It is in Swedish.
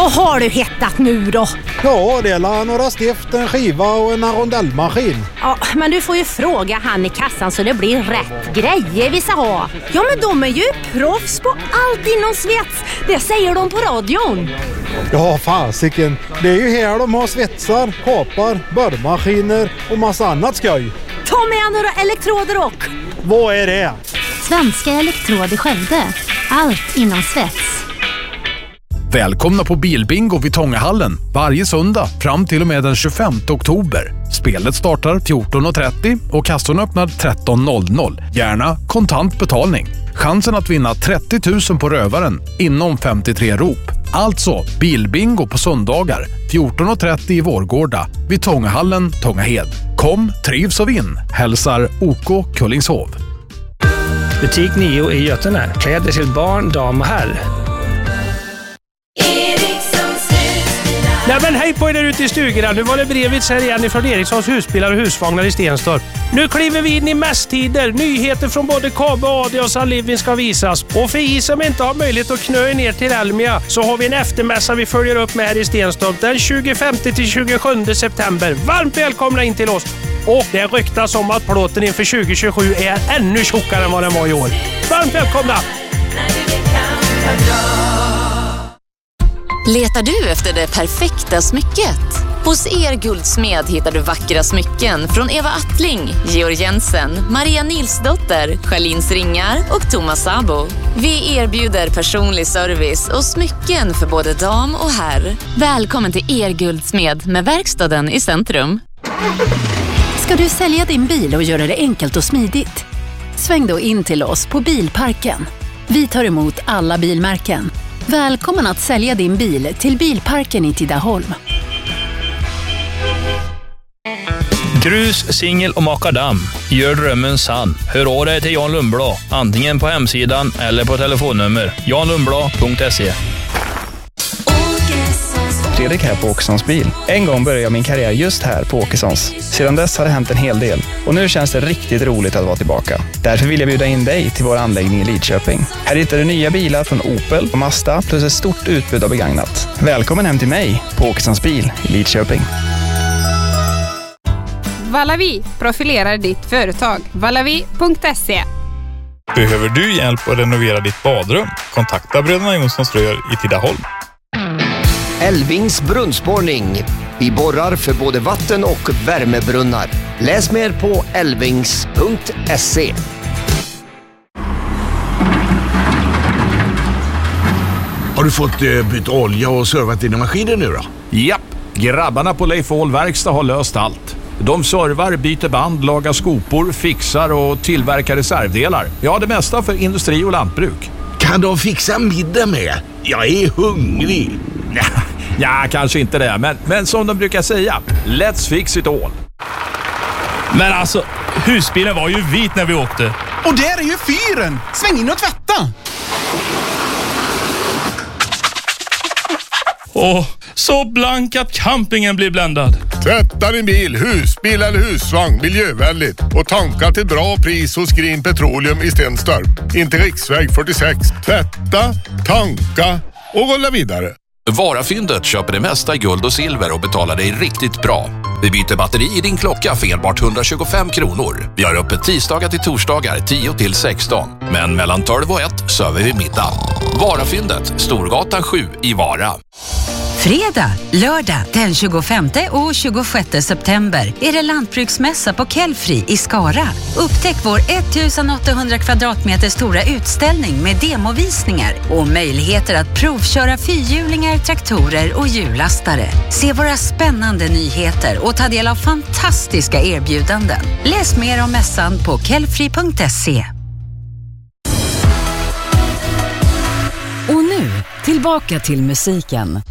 Vad har du hittat nu då? Ja, det är några stift, en skiva och en rondellmaskin. Ja, men du får ju fråga han i kassan så det blir rätt grejer vi ska ha. Ja, men de är ju proffs på allt inom svets. Det säger de på radion. Ja, fasiken. Det är ju här de har svetsar, kapar, borrmaskiner och massa annat skoj. Ta med några elektroder och... Vad är det? Svenska Elektroder Skövde. Allt inom svets. Välkomna på Bilbingo vid Tångahallen varje söndag fram till och med den 25 oktober. Spelet startar 14.30 och kassan öppnar 13.00. Gärna kontant betalning. Chansen att vinna 30 000 på rövaren inom 53 rop. Alltså Bilbingo på söndagar 14.30 i Vårgårda vid Tångahallen, Tångahed. Kom, trivs och vinn. Hälsar OK Kullingshov. Butik 9 i Götene. Kläder till barn, dam och herr. Nej men hej på er där ute i stugorna. Nu var det brevet här igen ifrån Erikssons husbilar och husvagnar i Stenstorp. Nu kliver vi in i mässtider. Nyheter från både KB, AD och Sunliving ska visas. Och för er som inte har möjlighet att knö ner till Elmia så har vi en eftermässa vi följer upp med här i Stenstorp den 25-27 september. Varmt välkomna in till oss. Och det ryktas om att plåten inför 2027 är ännu tjockare än vad den var i år. Varmt välkomna! Letar du efter det perfekta smycket? Hos Guldsmed hittar du vackra smycken från Eva Attling, Georg Jensen, Maria Nilsdotter, Charlins Ringar och Thomas Sabo. Vi erbjuder personlig service och smycken för både dam och herr. Välkommen till Guldsmed med verkstaden i centrum. Ska du sälja din bil och göra det enkelt och smidigt? Sväng då in till oss på Bilparken. Vi tar emot alla bilmärken. Välkommen att sälja din bil till Bilparken i Tidaholm. Grus, singel och makadam. Gör drömmen sann. Hör av dig till Jan Lundblad. Antingen på hemsidan eller på telefonnummer. janlundblad.se. Fredrik här på Åkessons bil. En gång började jag min karriär just här på Åkessons. Sedan dess har det hänt en hel del. Och nu känns det riktigt roligt att vara tillbaka. Därför vill jag bjuda in dig till vår anläggning i Lidköping. Här hittar du nya bilar från Opel och Mazda plus ett stort utbud av begagnat. Välkommen hem till mig på Åkessons bil i Lidköping. Valavi profilerar ditt företag. Valavi.se. Behöver du hjälp att renovera ditt badrum? Kontakta Bröderna Jonssons Rör i Tidaholm. Elvings brunnsborrning. Vi borrar för både vatten- och värmebrunnar. Läs mer på elvings.se. Har du fått byta olja och servat dina maskiner nu då? Japp, grabbarna på Leif Ahl Verkstad har löst allt. De servar, byter band, lagar skopor, fixar och tillverkar reservdelar. Ja, det mesta för industri och lantbruk. Kan de fixa middag med? Jag är hungrig. Ja, kanske inte det, men som de brukar säga, let's fix it all. Men alltså, husbilen var ju vit när vi åkte. Och där är ju fyren! Sväng in och tvätta! Åh, så blank att campingen blir bländad. Tvätta din bil, husbil eller husvagn miljövänligt och tanka till bra pris hos Green Petroleum i Stenstorp. Inte riksväg 46. Tvätta, tanka och rulla vidare. Varafyndet köper det mesta i guld och silver och betalar dig riktigt bra. Vi byter batteri i din klocka för enbart 125 kronor. Vi har öppet tisdagar till torsdagar 10 till 16. Men mellan 12 och 1 söver vi middag. Varafyndet, Storgatan 7 i Vara. Fredag, lördag den 25 och 26 september är det lantbruksmässa på Kellfri i Skara. Upptäck vår 1800 kvadratmeter stora utställning med demovisningar och möjligheter att provköra fyrhjulingar, traktorer och hjullastare. Se våra spännande nyheter och ta del av fantastiska erbjudanden. Läs mer om mässan på kellfri.se. Och nu, tillbaka till musiken.